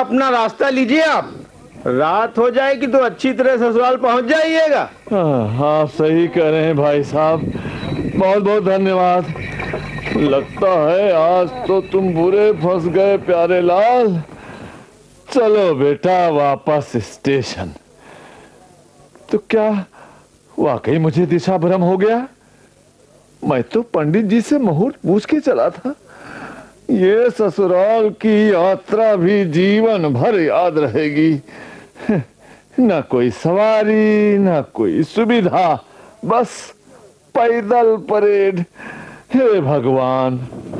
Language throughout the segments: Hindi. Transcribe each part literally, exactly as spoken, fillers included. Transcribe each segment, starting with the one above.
अपना रास्ता लीजिए आप। रात हो जाएगी तो अच्छी तरह ससुराल पहुंच जाइएगा। हाँ सही कह रहे हैं भाई साहब, बहुत बहुत धन्यवाद। लगता है आज तो तुम बुरे फंस गए प्यारे लाल। चलो बेटा वापस स्टेशन। तो क्या वाकई मुझे दिशा भ्रम हो गया? मैं तो पंडित जी से मुहूर्त पूछ के चला था। ये ससुराल की यात्रा भी जीवन भर याद रहेगी। न कोई सवारी, न कोई सुविधा, बस पैदल परेड। हे भगवान।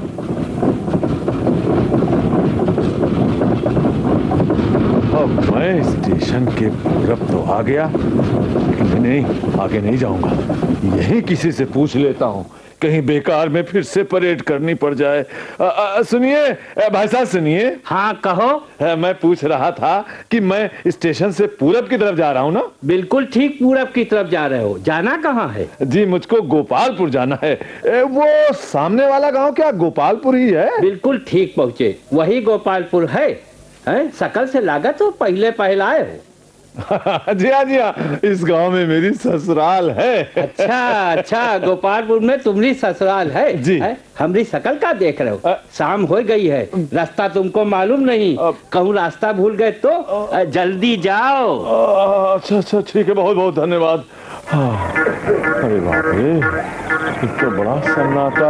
अब मैं स्टेशन के पूरब तो आ गया। नहीं नहीं, आगे नहीं जाऊंगा। यही किसी से पूछ लेता हूँ, कहीं बेकार में फिर से परेड करनी पड़ जाए। सुनिए भाई साहब, सुनिए। हाँ कहो। आ, मैं पूछ रहा था कि मैं स्टेशन से पूरब की तरफ जा रहा हूँ ना? बिल्कुल ठीक, पूरब की तरफ जा रहे हो। जाना कहाँ है? जी मुझको गोपालपुर जाना है। ए, वो सामने वाला गांव क्या गोपालपुर ही है? बिल्कुल ठीक पहुँचे, वही गोपालपुर है। है? शकल से लागत हो पहले पहलाए हो। जी हाँ जी हाँ, इस गांव में मेरी ससुराल है। अच्छा अच्छा, गोपालपुर में तुम्हारी ससुराल है जी। है? हमारी शकल का देख रहे हो? शाम हो गई है, रास्ता तुमको मालूम नहीं? कहूँ रास्ता भूल गए तो जल्दी जाओ। अच्छा अच्छा ठीक है, बहुत बहुत धन्यवाद। अरे बाप रे, ये तो बड़ा सन्नाटा।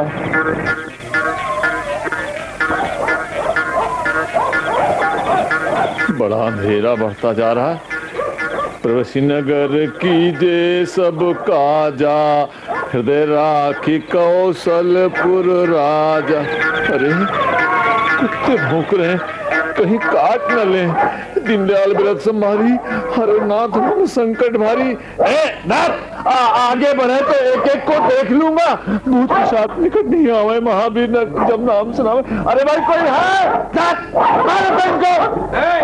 बड़ा अंधेरा बढ़ता जा रहा है। प्रवेशी नगर कीजे सब काजा, हृदय राखी कौशलपुर राजा। अरे कुत्ते भौंक रहे हैं, कहीं काट न ले। दीनदयाल व्रत संभारी, हरे नाथ मन संकट भारी। ए नाथ, आ, आगे बढ़े तो एक एक को देख लूंगा। भूत पिशाच निकट नहीं आवे, महावीर ने जब नाम सुनावे। अरे भाई कोई है? नाथ, मारो तुमको।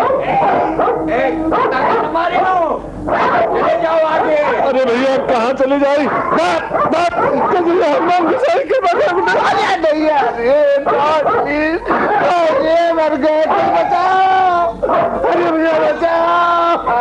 चले जाओ आगे। अरे भैया कहाँ चले जाए? नाथ, नाथ, हनुमान घुसाई के बगल में। अरे भैया, अरे नाथ प्लीज, ये मर गए, बचाओ। अरे भैया बचाओ।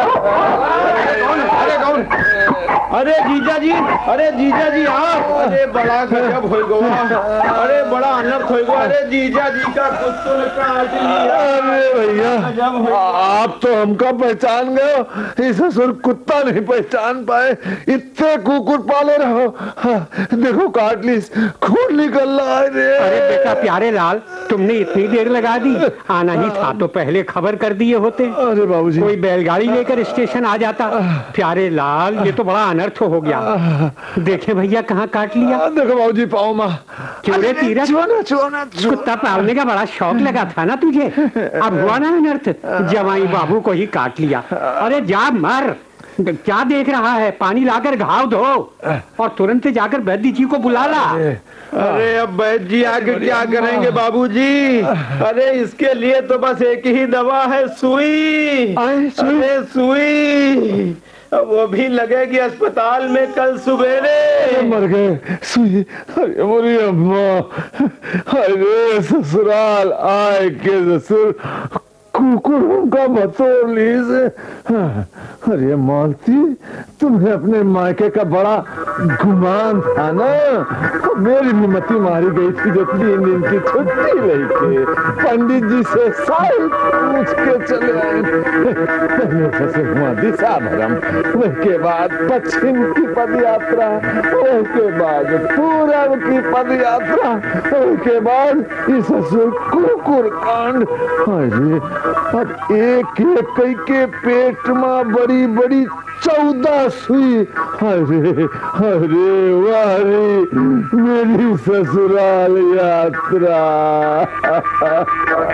अरे कौन? अरे जीजा जी, अरे जीजा जी आप। अरे बड़ा गजब हो गया, अरे बड़ा अनर्थ हो गया। अरे जीजा जी का कुछ तो काट लिया। अरे भैया आप तो हमका पहचान गए, इस ससुर कुत्ता नहीं पहचान पाए। इतने कुकुर पाले रहो, हाँ, देखो काट ली, खून निकल रहा है रे। अरे बेटा प्यारे लाल, तुमने इतनी देर लगा दी, आना ही था तो पहले खबर कर दिए होते। अरे बाबूजी, कोई बैलगाड़ी लेकर स्टेशन आ जाता। प्यारे लाल ये तो बड़ा अनर्थ हो गया। देखे भैया कहाँ काट लिया। देखो बाबूजी पाओ माँ। क्यों रे तीरथ, चुना, चुना, कुत्ता पालने का बड़ा शौक लगा था ना तुझे, अब हुआ ना अनर्थ, जवाई बाबू को ही काट लिया। अरे जा मर, क्या देख रहा है? पानी लाकर घाव धो और तुरंत जाकर वैद्य जी को बुला ला। अरे अब वैद्य जी आगे क्या करेंगे बाबूजी? अरे इसके लिए तो बस एक ही दवा है, सुई। अरे सुई, वो भी लगेगी अस्पताल में कल सवेरे। मर गए सुई। अरे मोरी अम्मा, अरे ससुराल आए के ससुर कुकुर का बतौर ली से। अरे मालती, तुम्हें अपने मायके का बड़ा गुमान था ना। तो मेरी भी मती मारी गई थी जो तीन दिन की छुट्टी रही थी। पंडित जी से सारी पूछ के चले आए। हुआ दिशा भ्रम, उसके बाद पश्चिम की पद यात्रा, उसके बाद पूरब की पद यात्रा, उसके बाद इस कुकुर कांड। अरे अब एक एक कई के पेट में बड़ी बड़ी चौदह सुई। अरे अरे वाह रे मेरी ससुराल यात्रा।